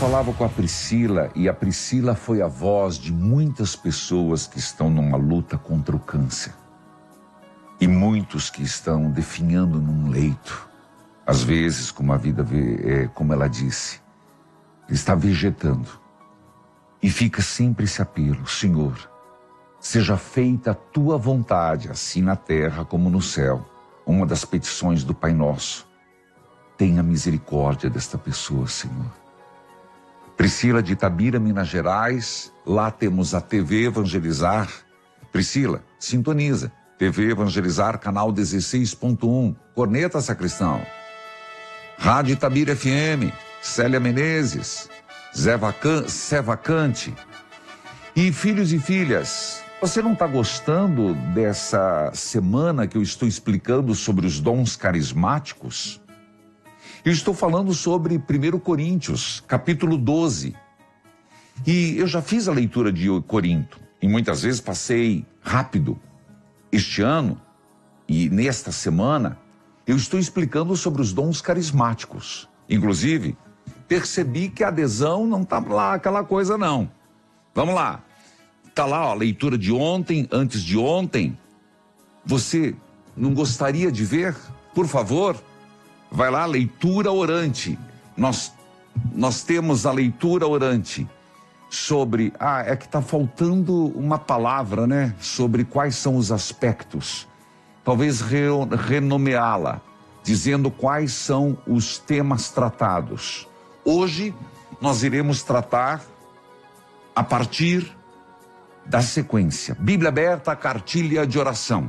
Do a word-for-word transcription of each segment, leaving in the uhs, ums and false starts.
falava com a Priscila e a Priscila foi a voz de muitas pessoas que estão numa luta contra o câncer. E muitos que estão definhando num leito. Às vezes, como a vida, é, como ela disse, está vegetando. E fica sempre esse apelo: Senhor, seja feita a tua vontade, assim na terra como no céu. Uma das petições do Pai Nosso. Tenha misericórdia desta pessoa, Senhor. Priscila de Itabira, Minas Gerais. Lá temos a T V Evangelizar. Priscila, sintoniza. T V Evangelizar, canal dezesseis ponto um. Corneta Sacristão. Rádio Itabira F M. Célia Menezes. Zé Vacan... Zé Vacante. E filhos e filhas, você não está gostando dessa semana que eu estou explicando sobre os dons carismáticos? Eu estou falando sobre primeiro Coríntios, capítulo doze. E eu já fiz a leitura de Corinto. E muitas vezes passei rápido. Este ano, e nesta semana, eu estou explicando sobre os dons carismáticos. Inclusive, percebi que a adesão não está lá aquela coisa não. Vamos lá. Está lá ó, a leitura de ontem, antes de ontem. Você não gostaria de ver? Por favor, vai lá, leitura orante. Nós, nós temos a leitura orante sobre... Ah, é que está faltando uma palavra, né? Sobre quais são os aspectos. Talvez re, renomeá-la, dizendo quais são os temas tratados. Hoje, nós iremos tratar a partir da sequência. Bíblia aberta, cartilha de oração.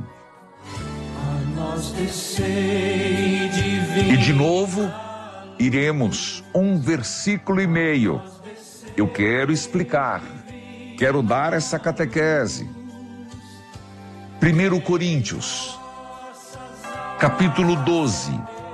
E de novo, iremos um versículo e meio. Eu quero explicar, quero dar essa catequese. primeiro Coríntios, capítulo doze,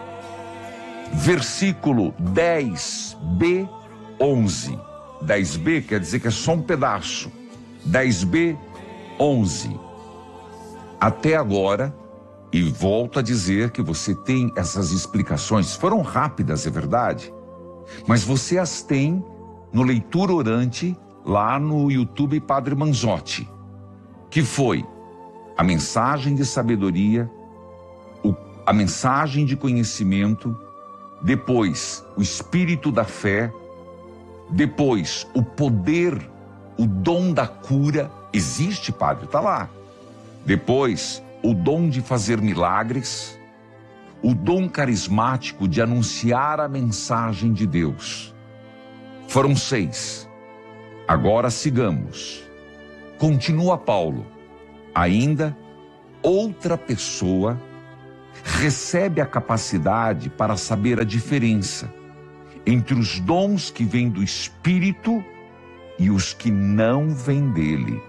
versículo dez b, onze. dez b quer dizer que é só um pedaço. dez b, onze. Até agora, e volto a dizer que você tem essas explicações, foram rápidas, é verdade, mas você as tem no Leitura Orante, lá no YouTube Padre Manzotti, que foi a mensagem de sabedoria, o, a mensagem de conhecimento, depois o espírito da fé, depois o poder, o dom da cura, existe, padre, está lá. Depois, o dom de fazer milagres, o dom carismático de anunciar a mensagem de Deus. Foram seis. Agora sigamos. Continua Paulo. Ainda, outra pessoa recebe a capacidade para saber a diferença entre os dons que vêm do Espírito e os que não vêm dele.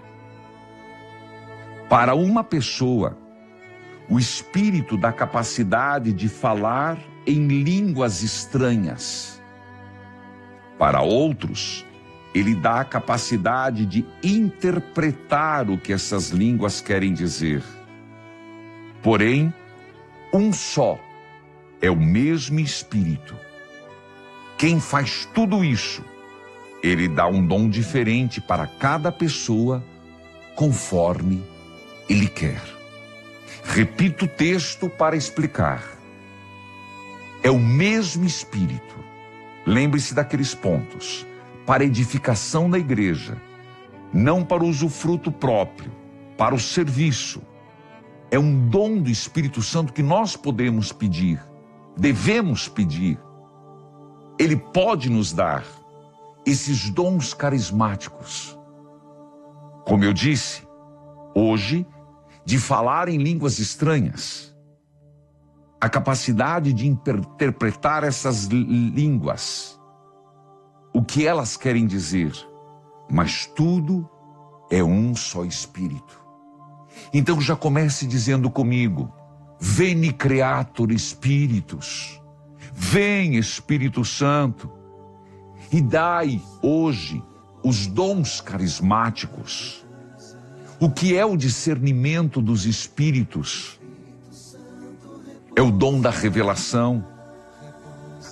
Para uma pessoa, o Espírito dá capacidade de falar em línguas estranhas. Para outros, ele dá a capacidade de interpretar o que essas línguas querem dizer. Porém, um só é o mesmo Espírito. Quem faz tudo isso, ele dá um dom diferente para cada pessoa, conforme ele quer. Repito o texto para explicar. É o mesmo Espírito. Lembre-se daqueles pontos. Para edificação da igreja, não para o usufruto próprio, para o serviço. É um dom do Espírito Santo que nós podemos pedir, devemos pedir. Ele pode nos dar esses dons carismáticos. Como eu disse, hoje, de falar em línguas estranhas, a capacidade de interpretar essas línguas, o que elas querem dizer, mas tudo é um só Espírito. Então já comece dizendo comigo: Veni Creator Spiritus, vem Espírito Santo, e dai hoje os dons carismáticos. O que é o discernimento dos Espíritos? É o dom da revelação.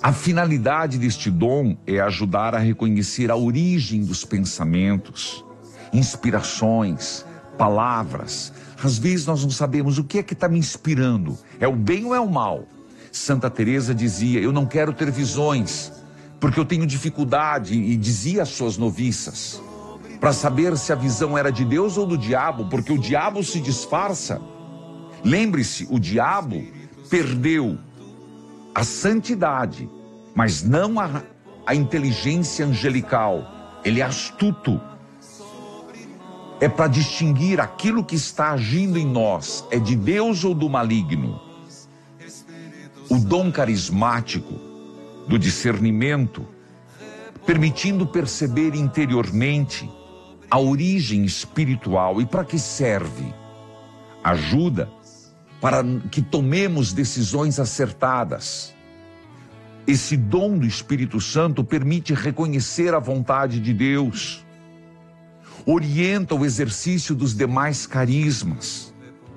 A finalidade deste dom é ajudar a reconhecer a origem dos pensamentos, inspirações, palavras. Às vezes nós não sabemos o que é que está me inspirando, é o bem ou é o mal? Santa Teresa dizia, eu não quero ter visões, porque eu tenho dificuldade, e dizia às suas noviças, para saber se a visão era de Deus ou do diabo, porque o diabo se disfarça. Lembre-se, o diabo perdeu a santidade, mas não a, a inteligência angelical. Ele é astuto. É para distinguir aquilo que está agindo em nós, é de Deus ou do maligno. O dom carismático do discernimento, permitindo perceber interiormente a origem espiritual. E para que serve? Ajuda para que tomemos decisões acertadas. Esse dom do Espírito Santo permite reconhecer a vontade de Deus, orienta o exercício dos demais carismas,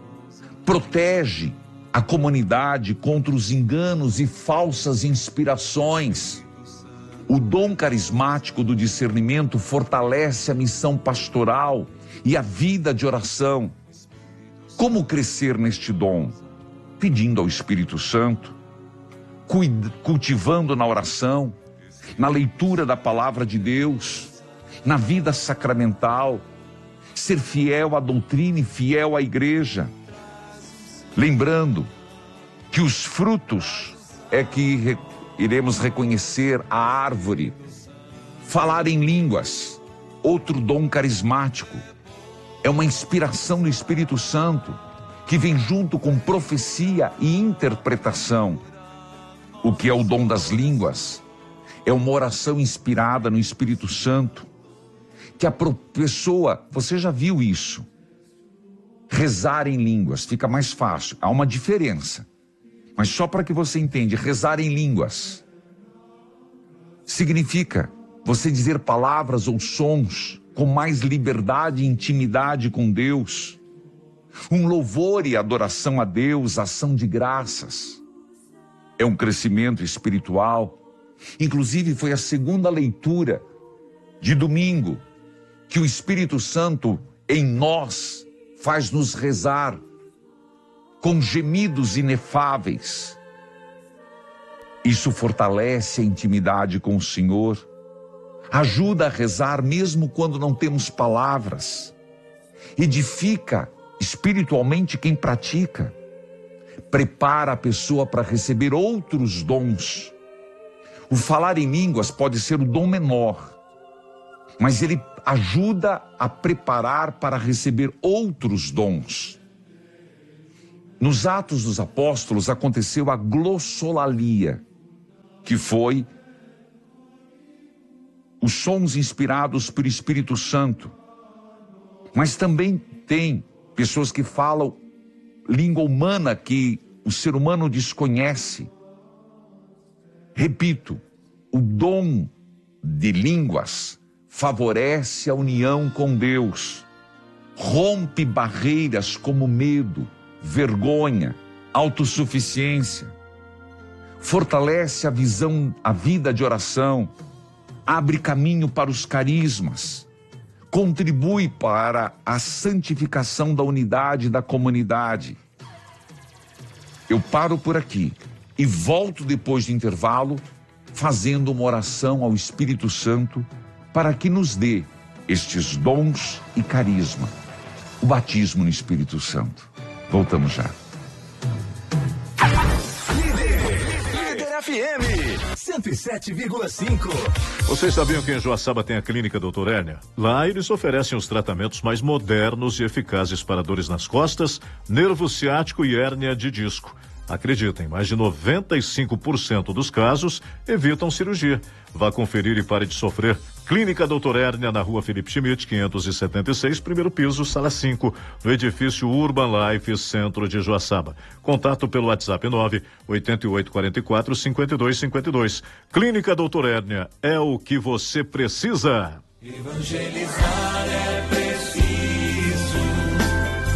protege a comunidade contra os enganos e falsas inspirações. O dom carismático do discernimento fortalece a missão pastoral e a vida de oração. Como crescer neste dom? Pedindo ao Espírito Santo, cultivando na oração, na leitura da palavra de Deus, na vida sacramental, ser fiel à doutrina e fiel à igreja. Lembrando que os frutos é que re- iremos reconhecer a árvore. Falar em línguas, outro dom carismático. É uma inspiração do Espírito Santo, que vem junto com profecia e interpretação. O que é o dom das línguas? É uma oração inspirada no Espírito Santo, que a pessoa, você já viu isso, rezar em línguas fica mais fácil, há uma diferença, mas só para que você entenda, rezar em línguas significa você dizer palavras ou sons com mais liberdade e intimidade com Deus, um louvor e adoração a Deus, ação de graças. É um crescimento espiritual. Inclusive foi a segunda leitura de domingo, que o Espírito Santo em nós faz-nos rezar com gemidos inefáveis. Isso fortalece a intimidade com o Senhor, ajuda a rezar mesmo quando não temos palavras, edifica espiritualmente quem pratica, prepara a pessoa para receber outros dons. O falar em línguas pode ser o dom menor, mas ele ajuda a preparar para receber outros dons. Nos Atos dos Apóstolos aconteceu a glossolalia, que foi os sons inspirados pelo Espírito Santo. Mas também tem pessoas que falam língua humana que o ser humano desconhece. Repito, o dom de línguas favorece a união com Deus, rompe barreiras como medo, vergonha, autossuficiência, fortalece a visão, a vida de oração, abre caminho para os carismas, contribui para a santificação da unidade da comunidade. Eu paro por aqui e volto depois do intervalo, fazendo uma oração ao Espírito Santo para que nos dê estes dons e carisma, o batismo no Espírito Santo. Voltamos já. Líder F M cento e sete vírgula cinco. Vocês sabiam que em Joaçaba tem a Clínica doutor Hérnia? Lá eles oferecem os tratamentos mais modernos e eficazes para dores nas costas, nervo ciático e hérnia de disco. Acreditem, mais de noventa e cinco por cento dos casos evitam cirurgia. Vá conferir e pare de sofrer. Clínica doutor Hérnia, na rua Felipe Schmidt, quinhentos e setenta e seis, primeiro piso, sala cinco, no edifício Urban Life, centro de Joaçaba. Contato pelo WhatsApp nove oito oito quatro quatro cinco dois cinco dois. Clínica doutor Hérnia, é o que você precisa. Evangelizar é preciso,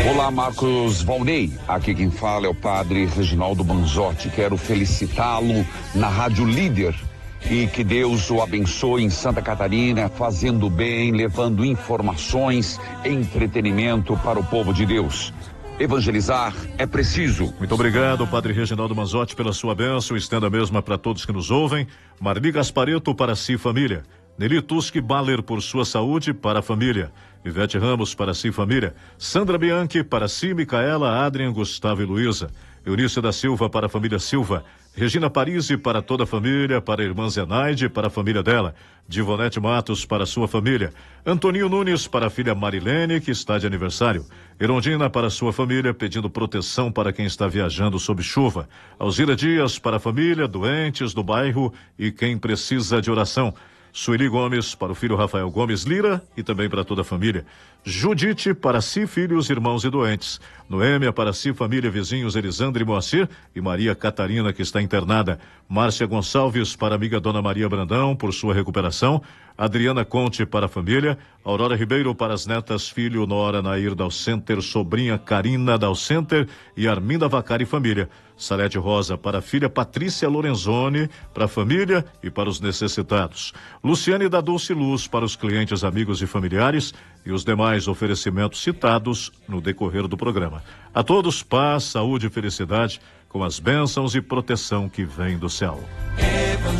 Olá, Marcos Valnei. Aqui quem fala é o padre Reginaldo Manzotti. Quero felicitá-lo na Rádio Líder e que Deus o abençoe em Santa Catarina, fazendo bem, levando informações, entretenimento para o povo de Deus. Evangelizar é preciso. Muito obrigado, padre Reginaldo Manzotti, pela sua bênção. Estenda a mesma para todos que nos ouvem. Marli Gaspareto, para si, família. Nelly Tuski Baller, por sua saúde, para a família. Ivete Ramos, para si, família. Sandra Bianchi, para si, Micaela, Adrian, Gustavo e Luísa. Eunice da Silva, para a família Silva. Regina Parisi, para toda a família. Para a irmã Zenaide, para a família dela. Divonete Matos, para a sua família. Antoninho Nunes, para a filha Marilene, que está de aniversário. Erondina, para a sua família, pedindo proteção para quem está viajando sob chuva. Alzira Dias, para a família, doentes do bairro e quem precisa de oração. Sueli Gomes, para o filho Rafael Gomes Lira e também para toda a família. Judite, para si, filhos, irmãos e doentes. Noêmia, para si, família, vizinhos Elisandro e Moacir e Maria Catarina, que está internada. Márcia Gonçalves, para a amiga Dona Maria Brandão, por sua recuperação. Adriana Conte, para a família. Aurora Ribeiro, para as netas, filho Nora Nair Dalcenter, sobrinha Karina Dalcenter e Arminda Vacari e família. Salete Rosa, para a filha Patrícia Lorenzoni, para a família e para os necessitados. Luciane da Dulce Luz, para os clientes, amigos e familiares e os demais oferecimentos citados no decorrer do programa. A todos, paz, saúde e felicidade com as bênçãos e proteção que vem do céu.